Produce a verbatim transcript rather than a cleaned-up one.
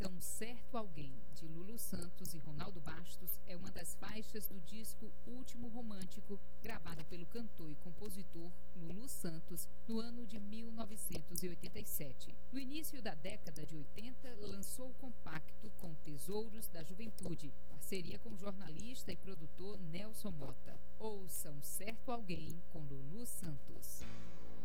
Tão Certo Alguém, de Lulu Santos e Ronaldo Bastos, é uma das faixas do disco Último Romântico, gravado pelo cantor e compositor Lulu Santos no ano de mil novecentos e oitenta e sete. No início da década de oitenta, lançou o compacto Com Tesouros da Juventude, parceria com o jornalista e produtor Nelson Mota. Ouçam Certo Alguém com Lulu Santos.